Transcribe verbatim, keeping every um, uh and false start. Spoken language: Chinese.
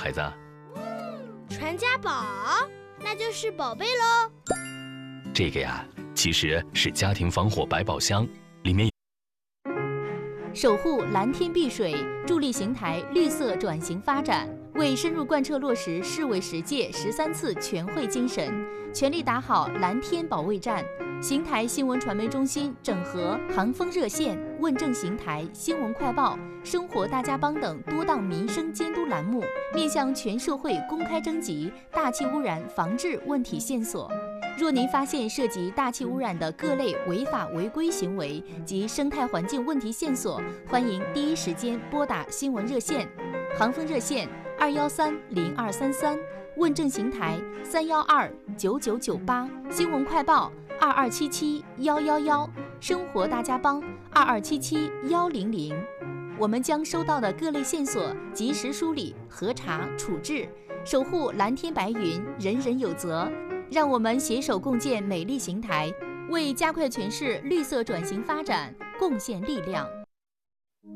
孩子。 传家宝，那就是宝贝喽。 这个呀，其实是家庭防火百宝箱，里面守护蓝天碧水，助力邢台绿色转型发展，为深入贯彻落实市委十届十三次全会精神，全力打好蓝天保卫战。邢台新闻传媒中心整合航风热线、问政邢台、新闻快报、生活大家帮等多档民生监督栏目，面向全社会公开征集大气污染防治问题线索。若您发现涉及大气污染的各类违法违规行为及生态环境问题线索，欢迎第一时间拨打新闻热线，航风热线二幺三零二三三，问政邢台三幺二九九九八，新闻快报二二七七幺幺幺，生活大家帮二二七七幺零零。我们将收到的各类线索及时梳理、核查、处置，守护蓝天白云，人人有责。让我们携手共建美丽邢台，为加快全市绿色转型发展贡献力量。